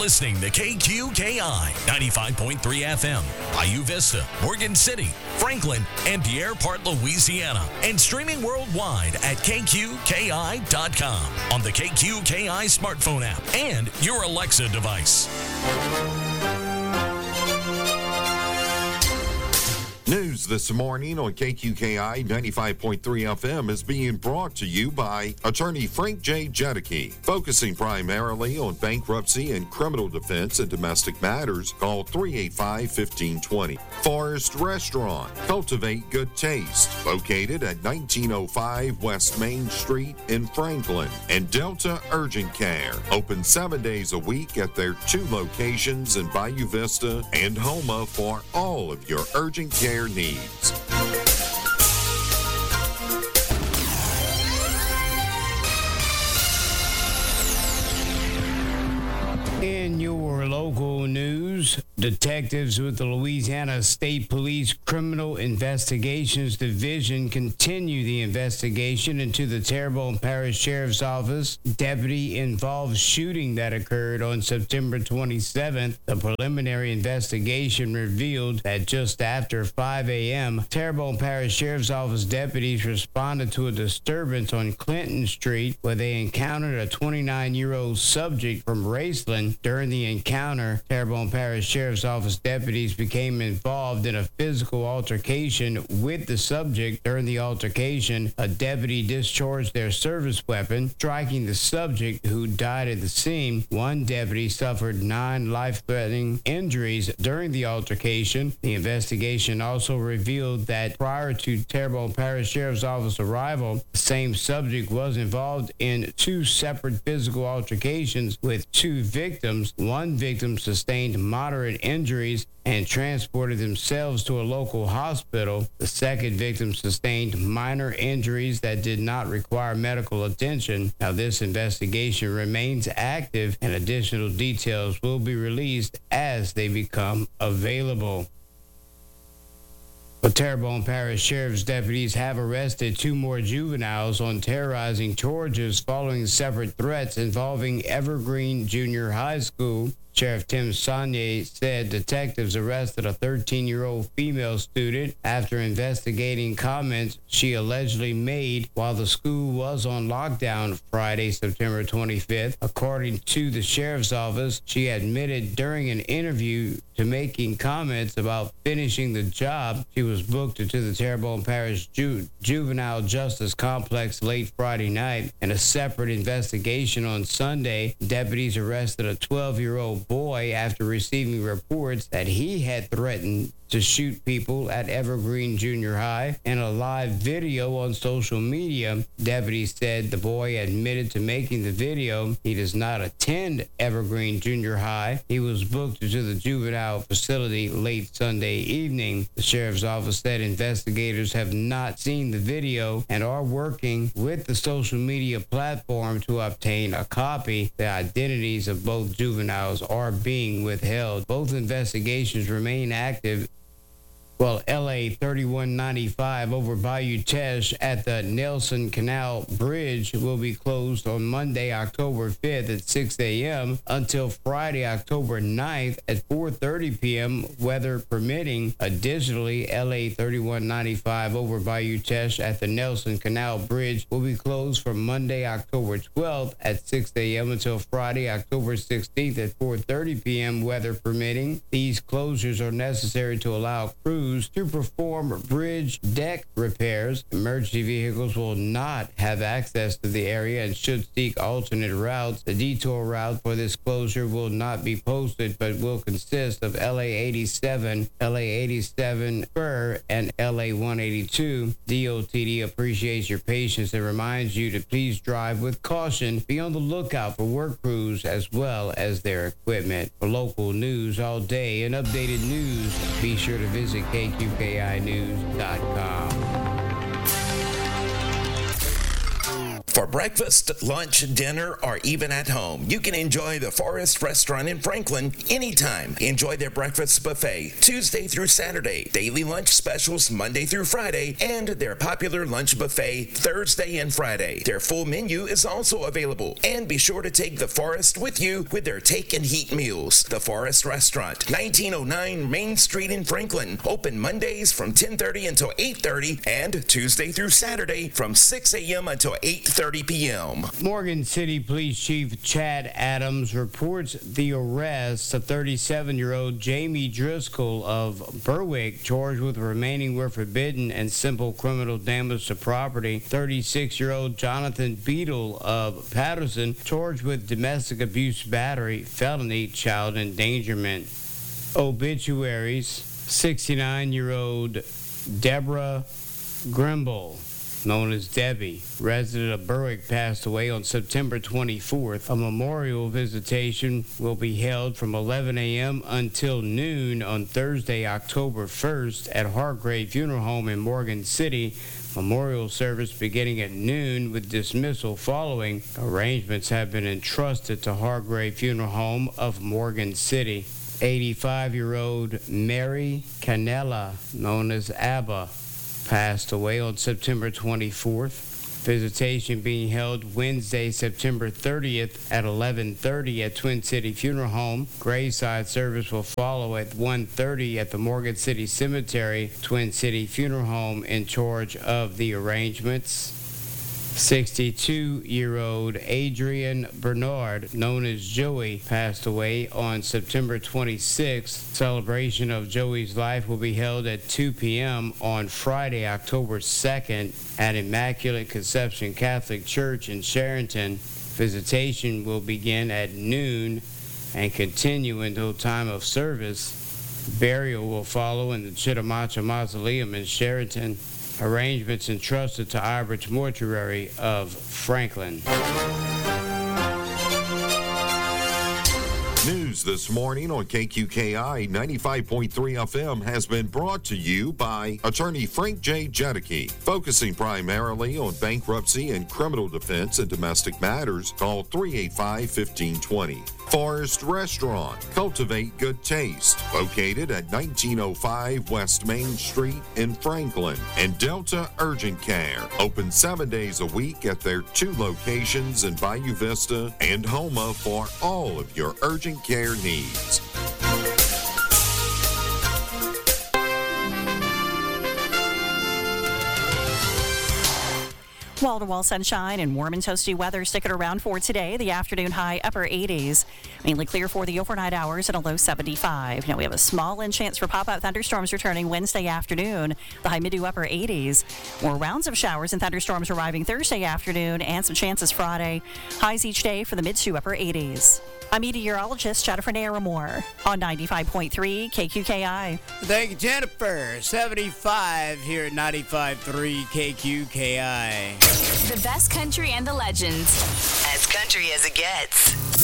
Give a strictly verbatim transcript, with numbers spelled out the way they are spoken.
listening to K Q K I ninety-five point three F M, Bayou Vista, Morgan City, Franklin, and Pierre Part, Louisiana, and streaming worldwide at K Q K I dot com on the K Q K I smartphone app and your Alexa device. News this morning on K Q K I ninety-five point three F M is being brought to you by attorney Frank J. Jedicke. Focusing primarily on bankruptcy and criminal defense and domestic matters, call three eight five, one five two zero. Forest Restaurant, cultivate good taste, located at nineteen oh five West Main Street in Franklin. And Delta Urgent Care, open seven days a week at their two locations in Bayou Vista and Homa for all of your urgent care needs. In your local news, detectives with the Louisiana State Police Criminal Investigations Division continue the investigation into the Terrebonne Parish Sheriff's Office deputy-involved shooting that occurred on September twenty-seventh. The preliminary investigation revealed that just after five a.m., Terrebonne Parish Sheriff's Office deputies responded to a disturbance on Clinton Street where they encountered a twenty-nine-year-old subject from Raceland. During the encounter, Terrebonne Parish Sheriff's Office deputies became involved in a physical altercation with the subject. During the altercation, a deputy discharged their service weapon, striking the subject, who died at the scene. One deputy suffered nine life-threatening injuries during the altercation. The investigation also revealed that prior to Terrebonne Parish Sheriff's Office arrival, the same subject was involved in two separate physical altercations with two victims. One victim sustained moderate injuries and transported themselves to a local hospital. The second victim sustained minor injuries that did not require medical attention. Now, this investigation remains active, and additional details will be released as they become available. The Terrebonne Parish Sheriff's deputies have arrested two more juveniles on terrorizing charges following separate threats involving Evergreen Junior High School. Sheriff Tim Saunier said detectives arrested a thirteen-year-old female student after investigating comments she allegedly made while the school was on lockdown Friday, September twenty-fifth. According to the sheriff's office, she admitted during an interview to making comments about finishing the job. She was booked into the Terrebonne Parish Ju- Juvenile Justice Complex late Friday night. In a separate investigation on Sunday, deputies arrested a twelve-year-old boy after receiving reports that he had threatened to shoot people at Evergreen Junior High. In a live video on social media, deputies said the boy admitted to making the video. He does not attend Evergreen Junior High. He was booked into the juvenile facility late Sunday evening. The sheriff's office said investigators have not seen the video and are working with the social media platform to obtain a copy. The identities of both juveniles are being withheld. Both investigations remain active. Well, L A thirty-one ninety-five over Bayou Teche at the Nelson Canal Bridge will be closed on Monday, October fifth at six a.m. until Friday, October ninth at four thirty p.m., weather permitting. Additionally, L A thirty-one ninety-five over Bayou Teche at the Nelson Canal Bridge will be closed from Monday, October twelfth at six a.m. until Friday, October sixteenth at four thirty p.m., weather permitting. These closures are necessary to allow crews to perform bridge deck repairs. Emergency vehicles will not have access to the area and should seek alternate routes. The detour route for this closure will not be posted, but will consist of L A eighty-seven, L A eighty-seven Spur, and L A one eighty-two. D O T D appreciates your patience and reminds you to please drive with caution. Be on the lookout for work crews as well as their equipment. For local news all day and updated news, be sure to visit K Q K I news dot com. For breakfast, lunch, dinner, or even at home, you can enjoy the Forest Restaurant in Franklin anytime. Enjoy their breakfast buffet Tuesday through Saturday, daily lunch specials Monday through Friday, and their popular lunch buffet Thursday and Friday. Their full menu is also available. And be sure to take the Forest with you with their take and heat meals. The Forest Restaurant, nineteen oh nine Main Street in Franklin. Open Mondays from ten thirty until eight thirty and Tuesday through Saturday from six a.m. until eight thirty p.m. Morgan City Police Chief Chad Adams reports the arrest of thirty-seven-year-old Jamie Driscoll of Berwick, charged with remaining where forbidden and simple criminal damage to property. thirty-six-year-old Jonathan Beadle of Patterson, charged with domestic abuse battery, felony, child endangerment. Obituaries: sixty-nine-year-old Deborah Grimble, known as Debbie, resident of Berwick, passed away on September twenty-fourth. A memorial visitation will be held from eleven a.m. until noon on Thursday, October first at Hargrave Funeral Home in Morgan City. Memorial service beginning at noon with dismissal following. Arrangements have been entrusted to Hargrave Funeral Home of Morgan City. eighty-five-year-old Mary Canella, known as Abba, passed away on September twenty-fourth. Visitation being held Wednesday, September thirtieth at eleven thirty at Twin City Funeral Home. Graveside service will follow at one thirty at the Morgan City Cemetery. Twin City Funeral Home in charge of the arrangements. sixty-two-year-old Adrian Bernard, known as Joey, passed away on September twenty-sixth. Celebration of Joey's life will be held at two p.m. on Friday, October second at Immaculate Conception Catholic Church in Sharonton. Visitation will begin at noon and continue until time of service. Burial will follow in the Chitamacha Mausoleum in Sharonton. Arrangements entrusted to Ibridge Mortuary of Franklin. News this morning on K Q K I ninety-five point three F M has been brought to you by attorney Frank J. Jedicke. Focusing primarily on bankruptcy and criminal defense and domestic matters, call three eight five, one five two zero. Forest Restaurant, cultivate good taste, located at nineteen oh five West Main Street in Franklin. And Delta Urgent Care, open seven days a week at their two locations in Bayou Vista and Homa for all of your urgent care needs. Wall-to-wall sunshine and warm and toasty weather sticking around for today. The afternoon high upper eighties. Mainly clear for the overnight hours and a low seventy-five. Now we have a small in chance for pop-out thunderstorms returning Wednesday afternoon. The high mid to upper eighties. More rounds of showers and thunderstorms arriving Thursday afternoon and some chances Friday. Highs each day for the mid to upper eighties. I'm meteorologist Jennifer Naramore on ninety-five point three K Q K I. Thank you, Jennifer. seventy-five here at ninety-five point three K Q K I. The best country and the legends. As country as it gets.